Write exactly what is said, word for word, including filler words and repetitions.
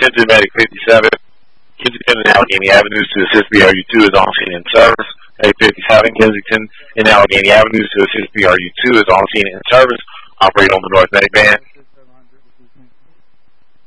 Kensington Medic fifty-seven. Kensington and Allegheny Avenues to assist B R U two is on scene in service. Medic fifty-seven, Kensington and Allegheny Avenues to assist B R U two is on scene in service. Operate on the North Medic Band.